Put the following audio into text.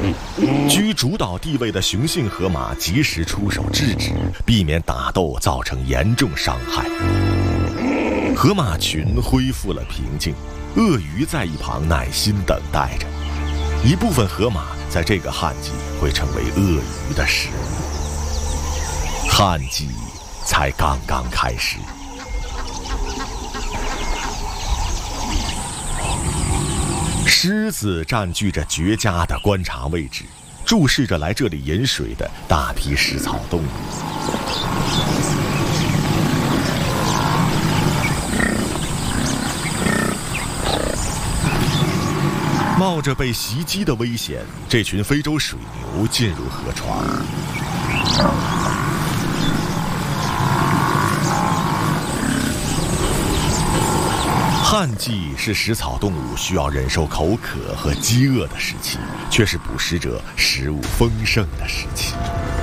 居主导地位的雄性河马及时出手制止，避免打斗造成严重伤害。河马群恢复了平静，鳄鱼在一旁耐心等待着。一部分河马在这个旱季会成为鳄鱼的食物。旱季才刚刚开始。狮子占据着绝佳的观察位置，注视着来这里饮水的大批食草动物。冒着被袭击的危险，这群非洲水牛进入河床。旱季是食草动物需要忍受口渴和饥饿的时期，却是捕食者食物丰盛的时期。